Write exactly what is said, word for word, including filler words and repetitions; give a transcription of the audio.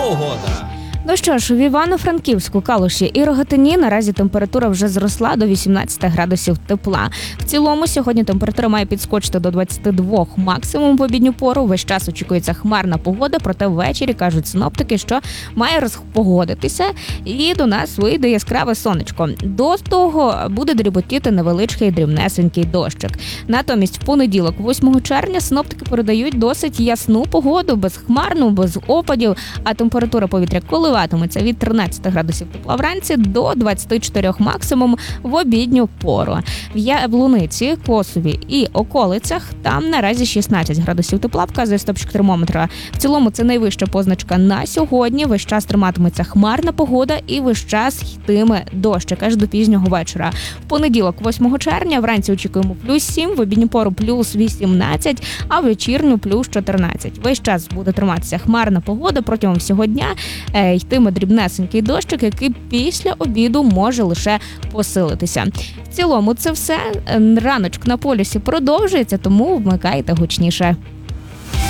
погода. Ну що ж, в Івано-Франківську, Калуші і Рогатині наразі температура вже зросла до вісімнадцять градусів тепла. В цілому сьогодні температура має підскочити до двадцять два максимум в обідню пору. Весь час очікується хмарна погода, проте ввечері кажуть синоптики, що має розпогодитися і до нас вийде яскраве сонечко. До того буде дріботіти невеличкий дрібнесенький дощик. Натомість в понеділок, восьмого червня, синоптики передають досить ясну погоду, безхмарну, без опадів, а температура повітря коли коливатиметься від тринадцяти градусів тепла вранці до двадцяти чотирьох максимум в обідню пору. В Яблуниці, Косові і околицях там наразі шістнадцять градусів тепла, вказує стопчик термометра. В цілому це найвища позначка на сьогодні. Весь час триматиметься хмарна погода і весь час йтиме дощик аж до пізнього вечора. В понеділок, восьмого червня, вранці очікуємо плюс сім, в обідню пору плюс вісімнадцять, а в вечірню плюс чотирнадцять. Весь час буде триматися хмарна погода протягом всього дня. Йтиме дрібнесенький дощик, який після обіду може лише посилитися. В цілому це все. Раночок на полюсі продовжується, тому вмикайте гучніше.